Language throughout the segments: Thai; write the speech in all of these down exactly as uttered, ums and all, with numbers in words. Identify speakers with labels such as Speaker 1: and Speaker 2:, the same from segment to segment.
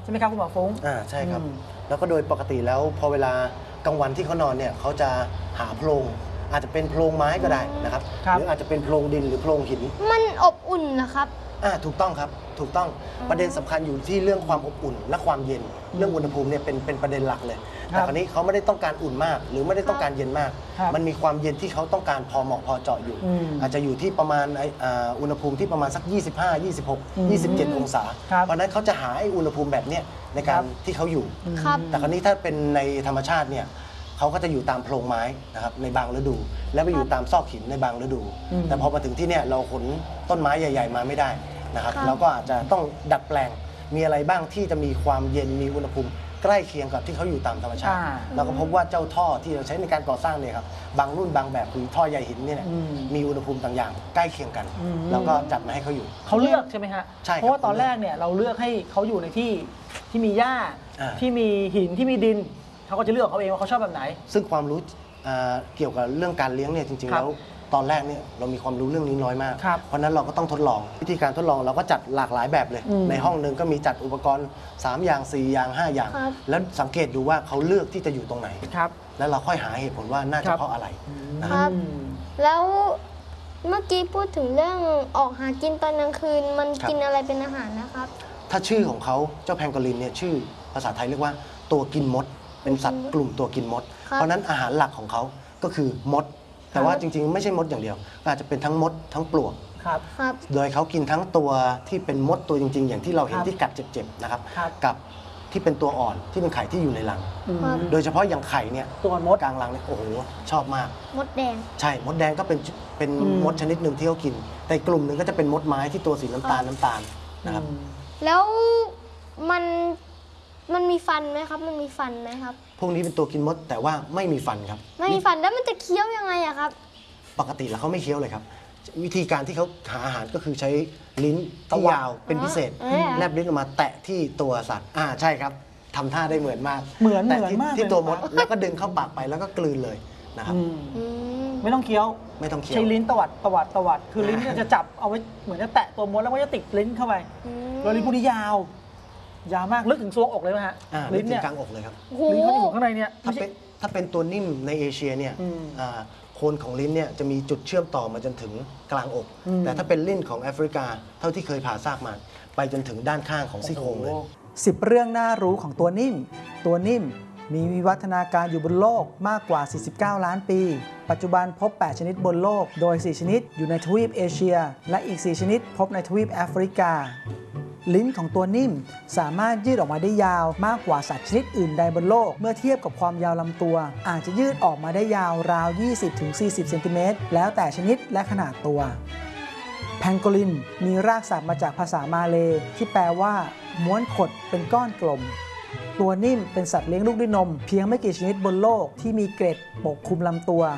Speaker 1: ช่ไหมครับคุณหมอฟุ้ง
Speaker 2: อ่าใช่ครับแล้วก็โดยปกติแล้วพอเวลากลางวันที่เขานอนเนี่ยเขาจะหาโพรงอาจจะเป็นโพรงไม้ก็ได้นะครับหรืออาจจะเป็นโพรงดินหรือโพรงหิน
Speaker 3: มันอบอุ่นเหรอครับ
Speaker 2: อ่าถูกต้องครับถูกต้องประเด็นสำคัญอยู่ที่เรื่องความอบอุ่นและความเย็นเรื่องอุณหภูมิเนี่ยเป็นเป็นประเด็นหลักเลยแต่คราวนี้เขาไม่ได้ต้องการอุ่นมากหรือไม่ได้ต้องการเย็นมากมันมีความเย็นที่เขาต้องการพอเหมาะพอเจาะอยู่อาจจะอยู่ที่ประมาณอุณหภูมิที่ประมาณสักยี่สิบห้า ยี่สิบหก ยี่สิบเจ็ดองศาเพราะนั้นเขาจะหาไอ้อุณหภูมิแบบเนี้ยในการที่เขาอยู่แต่คราวนี้ถ้าเป็นในธรรมชาติเนี่ยเขาก็จะอยู่ตามโพรงไม้นะครับในบางฤดูแล้วไปอยู่ตามซอกหินในบางฤดูแต่พอมาถึงที่เนี่ยเราขนต้นไม้ใหญ่ๆมาไม่ได้นะครับเราก็อาจจะต้องดัดแปลงมีอะไรบ้างที่จะมีความเย็นมีอุณหภูมิใกล้เคียงกับที่เขาอยู่ตามธรรมชาติเราก็พบว่าเจ้าท่อที่เราใช้ในการก่อสร้างเนี่ยครับบางรุ่นบางแบบคือท่อใยหินเนี่ยมีอุณหภูมิต่างอย่างใกล้เคียงกันแล้วก็จัดมาให้เขาอยู่
Speaker 1: เขาเลือกใช่ไหมฮะใช่เพราะว่าตอนแรกเนี่ยเราเลือกให้เขาอยู่ในที่ที่มีหญ้าที่มีหินที่มีดินเขาก็จะเลือกเขาเองว่าเขาชอบแบบไหน
Speaker 2: ซึ่งความรู้เกี่ยวกับเรื่องการเลี้ยงเนี่ยจริงๆแล้วตอนแรกเนี่ยเรามีความรู้เรื่องนี้น้อยมากเพราะนั้นเราก็ต้องทดลองวิธีการทดลองเราก็จัดหลากหลายแบบเลยในห้องหนึ่งก็มีจัดอุปกรณ์สามอย่างสี่อย่างห้าอย่างแล้วสังเกตดูว่าเขาเลือกที่จะอยู่ตรงไหนแล้วเราค่อยหาเหตุผลว่าน่าจะเพราะอะไร
Speaker 3: นะครับแล้วเมื่อกี้พูดถึงเรื่องออกหากินตอนกลางคืนมันกินอะไรเป็นอาหารนะครับ
Speaker 2: ถ้าชื่อของเขาเจ้าแพงโกลินเนี่ยชื่อภาษาไทยเรียกว่าตัวกินมดเป็นสัตว์กลุ่มตัวกินมดเพราะนั้นอาหารหลักของเขาก็คือมดแต่ว่าจริงๆไม่ใช่มดอย่างเดียวอาจจะเป็นทั้งมดทั้งปลวกโดยเขากินทั้งตัวที่เป็นมดตัวจริงๆอย่างที่เราเห็นที่กัดเจ็บๆนะครับกับที่เป็นตัวอ่อนที่เป็นไข่ที่อยู่ในรังโดยเฉพาะอย่างไข่เนี่ย
Speaker 1: ตัวมด
Speaker 2: กลางรังเนี่ยโอ้โหชอบมาก
Speaker 3: มดแดง
Speaker 2: ใช่มดแดงก็เป็นเป็นมดชนิดหนึ่งที่เขากินแต่กลุ่มหนึ่งก็จะเป็นมดไม้ที่ตัวสีน้ำตาลน้ำตาลนะครับ
Speaker 3: แล้วมันมันมีฟันไหมครับมันมีฟันไหมครับ
Speaker 2: พวกนี้เป็นตัวกินมดแต่ว่าไม่มีฟันครับ
Speaker 3: ไม่มีฟันแล้วมันจะเคี้ยวยังไงอะครับ
Speaker 2: ปกติแล้วเขาไม่เคี้ยวเลยครับวิธีการที่เขาหาอาหารก็คือใช้ลิ้นที่ยาวเป็นพิเศษแลบลิ้นออกมาแตะที่ตัวสัตว์อ่าใช่ครับทำท่าได้เหมือนมาก
Speaker 1: เหมือนเหมือนมาก
Speaker 2: ที่ตัวมดแล้วก็ดึงเข้าปากไปแล้วก็กลืนเลยนะครับ
Speaker 1: ไม่ต้องเคี้ยว
Speaker 2: ไม่ต้องเคี้ยว
Speaker 1: ใช้ลิ้นตวัดตวัดตวัดคือลิ้นจะจับเอาไว้เหมือนจะแตะตัวมดแล้วก็จะติดลิ้นเข้าไปแล้วลิ้นพวกนี้ยาวยาวมากลึกถึงซวงอกเลยไหมฮะ
Speaker 2: ลิ้นเนี่ยกลางอกเลยครับ
Speaker 1: ลิ้นเขาอยู่ข้างในเนี่ย
Speaker 2: ถ้าเป็นถ้าเป็นตัวนิ่มในเอเชียเนี่ยโคนของลิ้นเนี่ยจะมีจุดเชื่อมต่อมาจนถึงกลางอกแต่ถ้าเป็นลิ้นของแอฟริกาเท่าที่เคยผ่าซากมาไปจนถึงด้านข้างของซี่โครงเลย
Speaker 4: สิบเรื่องน่ารู้ของตัวนิ่มตัวนิ่มมีวิวัฒนาการอยู่บนโลกมากกว่าสี่สิบเก้าล้านปีปัจจุบันพบแปดชนิดบนโลกโดยสี่ชนิดอยู่ในทวีปเอเชียและอีกสี่ชนิดพบในทวีปแอฟริกาลิ้นของตัวนิ่มสามารถยืดออกมาได้ยาวมากกว่าสัตว์ชนิดอื่นใดบนโลกเมื่อเทียบกับความยาวลำตัวอาจจะยืดออกมาได้ยาวราว ยี่สิบถึงสี่สิบ เซนติเมตรแล้วแต่ชนิดและขนาดตัวแพงโกลินมีรากศัพท์มาจากภาษามาเลย์ที่แปลว่าม้วนขดเป็นก้อนกลมตัวนิ่มเป็นสัตว์เลี้ยงลูกด้วยนมเพียงไม่กี่ชนิดบนโลกที่มีเกล็ดปกคลุมลำตัว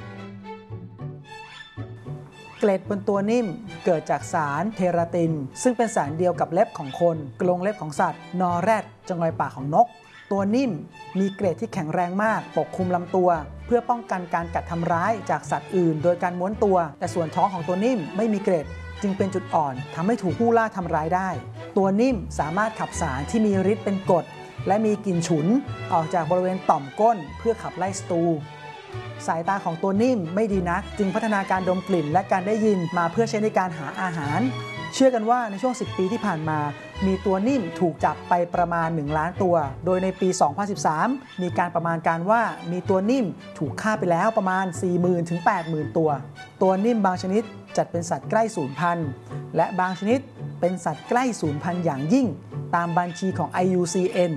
Speaker 4: เกล็ดบนตัวนิ่มเกิดจากสารเทราตินซึ่งเป็นสารเดียวกับเล็บของคนกรงเล็บของสัตว์นอแรดจงอยปากของนกตัวนิ่มมีเกล็ดที่แข็งแรงมากปกคลุมลำตัวเพื่อป้องกันการกัดทำร้ายจากสัตว์อื่นโดยการม้วนตัวแต่ส่วนท้องของตัวนิ่มไม่มีเกล็ดจึงเป็นจุดอ่อนทำให้ถูกผู้ล่าทำร้ายได้ตัวนิ่มสามารถขับสารที่มีฤทธิ์เป็นกรดและมีกลิ่นฉุนออกจากบริเวณต่อมก้นเพื่อขับไล่ศัตรูสายตาของตัวนิ่มไม่ดีนักจึงพัฒนาการดมกลิ่นและการได้ยินมาเพื่อใช้ในการหาอาหารเชื่อกันว่าในช่วงสิบปีที่ผ่านมามีตัวนิ่มถูกจับไปประมาณหนึ่งล้านตัวโดยในปีสองพันสิบสามมีการประมาณการว่ามีตัวนิ่มถูกฆ่าไปแล้วประมาณ สี่หมื่น ถึง แปดหมื่น ตัวตัวนิ่มบางชนิดจัดเป็นสัตว์ใกล้สูญพันธุ์และบางชนิดเป็นสัตว์ใกล้สูญพันธุ์อย่างยิ่งตามบัญชีของ ไอ ยู ซี เอ็น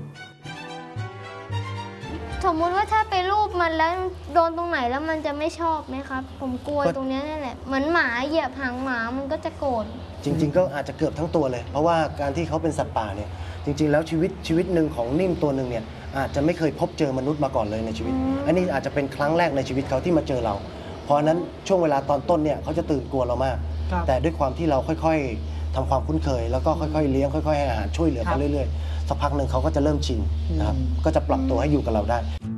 Speaker 3: สมมุติว่าถ้าไปรูปมันแล้วโดนตรงไหนแล้วมันจะไม่ชอบไหมครับผมกลัวตรงนี้นั่นแหละเหมือนหมาเหยียบหางหมามันก็จะโกรธ
Speaker 2: จริงๆก็อาจจะเกือบทั้งตัวเลยเพราะว่าการที่เขาเป็นสัตว์ป่าเนี่ยจริงๆแล้วชีวิตชีวิตหนึ่งของนิ่มตัวหนึ่งเนี่ยอาจจะไม่เคยพบเจอมนุษย์มาก่อนเลยในชีวิตอันนี้อาจจะเป็นครั้งแรกในชีวิตเขาที่มาเจอเราเพราะนั้นช่วงเวลาตอนต้นเนี่ยเขาจะตื่นกลัวเรามากแต่ด้วยความที่เราค่อยๆทำความคุ้นเคยแล้วก็ค่อยๆเลี้ยงค่อยๆให้อาหารช่วยเหลือเขาเรื่อยๆสักพักหนึ่งเขาก็จะเริ่มชินนะครับก็จะปรับตัวให้อยู่กับเราได้